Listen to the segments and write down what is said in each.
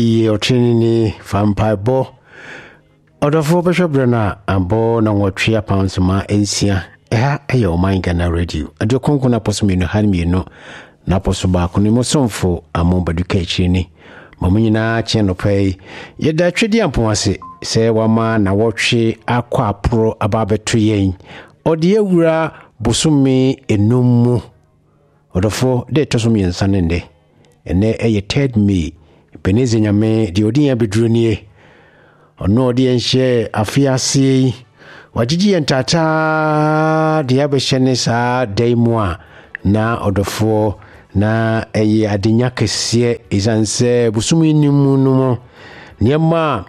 Trini Vampire Bo Odofo Bishop Brena Abo na Watria Pounds Ma Ensia Ayo Mangana Radio Adio Konko na posumi no hanmi no na posoba ko ni mosomfo amomba duka chini mamunyina cheno pay yeda twedi ampomase se wama na wotwe akwa pro ababeto yen ode awura bosumi enummu Odofo de tosumi ensanende ene eye third me Benezi nyame di odi ya bedrunie ono odi enhye afiase wajiji entata di abehene sa daimwa na Odofo na eye adenya kese izanse busumi nimu no niema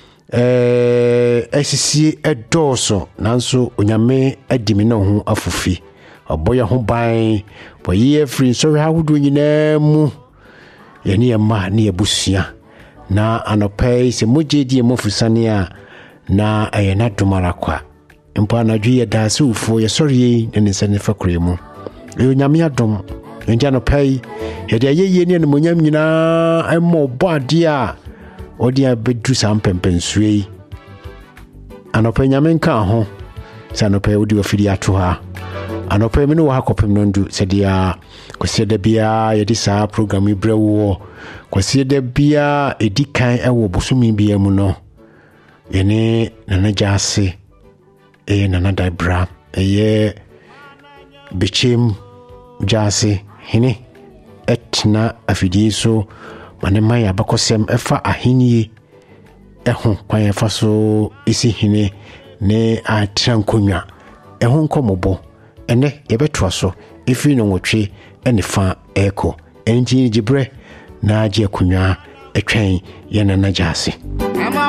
esisi edoso nanso onyame adimi na ho afufi oboya ho ban boye free so ha wudu nyina mu yani yama ni ebusia na anopai se mujedi emofusania na ayena dumara kwa mpa na dwie da se ufo ye sori ne nsane fakremu e nyame adom ntia anopai ye de ye ne monyam nyina emo bode a odi abedu sampempensue anopai nyame nka ho se anopai odi ofiri ato ha anopai me no ha kopem no ndu se dia kwasieda bia yedi saa program ibrewo kwasieda bia edikan ewo bosumi bia mu no yene nana jase nana dabra bichim jase hini etna afidi so manema ya bakosem efa ahini ehun kwan efa so isi hini ne atrankonwa ehun komobo ene yebetwa so ifi no wotwe enifa eko enji jibre na aje kunwa etwen yana na jase